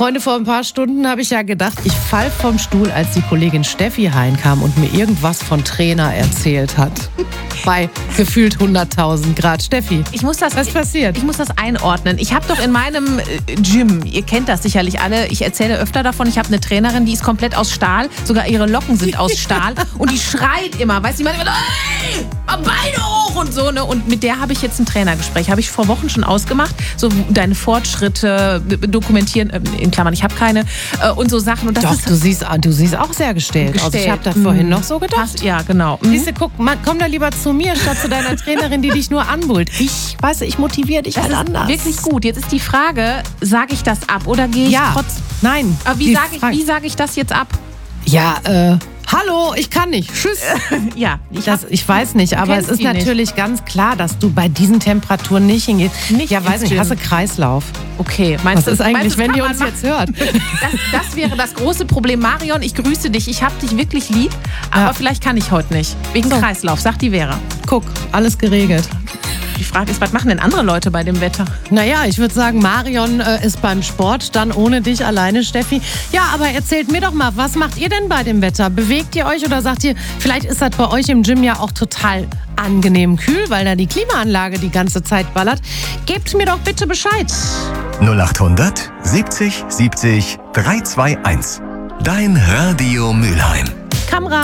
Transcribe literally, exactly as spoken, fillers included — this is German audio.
Freunde, vor ein paar Stunden habe ich ja gedacht, ich fall vom Stuhl, als die Kollegin Steffi reinkam und mir irgendwas von Trainer erzählt hat. Bei gefühlt hunderttausend Grad. Steffi, Ich muss das, was ist passiert? Ich muss das einordnen. Ich habe doch in meinem äh, Gym, ihr kennt das sicherlich alle, ich erzähle öfter davon, ich habe eine Trainerin, die ist komplett aus Stahl, sogar ihre Locken sind aus Stahl und die schreit immer, weißt du, die macht immer, hey, mal Beine hoch und so, ne? Und mit der habe ich jetzt ein Trainergespräch, habe ich vor Wochen schon ausgemacht, so deine Fortschritte dokumentieren, äh, in Klammern, ich habe keine, äh, und so Sachen. Und das Doch, ist du siehst, du siehst auch sehr gestellt, aus. Ich habe das Mhm. vorhin noch so gedacht. Passt, ja, genau. Mhm. Siehst du, guck, man, komm da lieber zu mir, statt zu deiner Trainerin, die dich nur anbrüllt. Ich, weißt du, ich motiviere dich Das halt ist anders. wirklich gut. Jetzt ist die Frage, sage ich das ab oder gehe ich Ja, trotz... nein. Aber wie Die sage ich, Frage- wie sag ich das jetzt ab? Ja, äh, hallo, ich kann nicht. Tschüss. Ja, ich Das, hab, ich weiß nicht, aber es kennst ist die nicht. natürlich ganz klar, dass du bei diesen Temperaturen nicht hingehst. Nicht ja, ins weiß nicht, Gym. hast du Kreislauf? Okay, Was meinst du, ist eigentlich, meinst du, wenn das die kann uns man jetzt hört? Das, das wäre das große Problem. Marion, ich grüße dich. Ich habe dich wirklich lieb, aber Ja. vielleicht kann ich heute nicht. Wegen So. Kreislauf, sagt die Vera. Guck, alles geregelt. Die Frage ist, was machen denn andere Leute bei dem Wetter? Naja, ich würde sagen, Marion äh, ist beim Sport, dann ohne dich alleine, Steffi. Ja, aber erzählt mir doch mal, was macht ihr denn bei dem Wetter? Bewegt ihr euch oder sagt ihr, vielleicht ist das bei euch im Gym ja auch total angenehm kühl, weil da die Klimaanlage die ganze Zeit ballert? Gebt mir doch bitte Bescheid. null achthundert siebzig siebzig drei zwei eins. Dein Radio Mülheim. Kamera